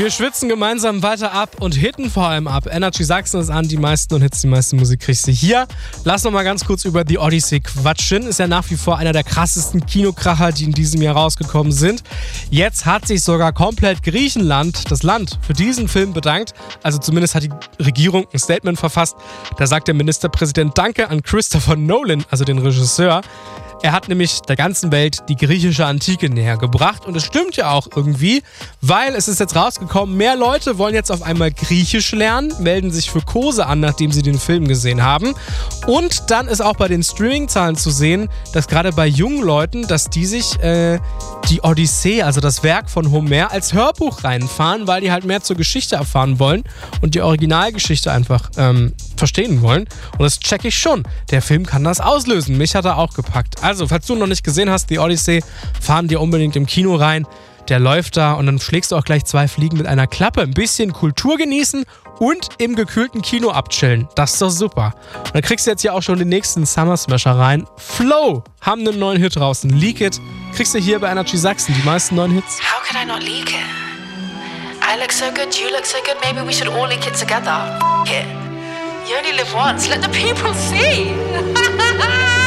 Wir schwitzen gemeinsam weiter ab und hitten vor allem ab. Energy Sachsen ist an, die meisten Musik kriegst du hier. Lass noch mal ganz kurz über The Odyssey quatschen. Ist ja nach wie vor einer der krassesten Kinokracher, die in diesem Jahr rausgekommen sind. Jetzt hat sich sogar komplett Griechenland, das Land, für diesen Film bedankt. Also zumindest hat die Regierung ein Statement verfasst. Da sagt der Ministerpräsident Danke an Christopher Nolan, also den Regisseur. Er hat nämlich der ganzen Welt die griechische Antike näher gebracht und es stimmt ja auch irgendwie, weil es ist jetzt rausgekommen, mehr Leute wollen jetzt auf einmal Griechisch lernen, melden sich für Kurse an, nachdem sie den Film gesehen haben. Und dann ist auch bei den Streaming-Zahlen zu sehen, dass gerade bei jungen Leuten, dass die sich die Odyssee, also das Werk von Homer, als Hörbuch reinfahren, weil die halt mehr zur Geschichte erfahren wollen und die Originalgeschichte einfach verstehen wollen. Und das check ich schon. Der Film kann das auslösen. Mich hat er auch gepackt. Also, falls du noch nicht gesehen hast, The Odyssey, fahren dir unbedingt im Kino rein. Der läuft da und dann schlägst du auch gleich 2 Fliegen mit einer Klappe. Ein bisschen Kultur genießen und im gekühlten Kino abchillen. Das ist doch super. Und dann kriegst du jetzt hier auch schon den nächsten Summer Smasher rein. Flow haben einen neuen Hit draußen. Leak It kriegst du hier bei Energy Sachsen. Die meisten neuen Hits. How could I not leak it? I look so good, you look so good. Maybe we should all leak it together. F*** it. You only live once. Let the people see.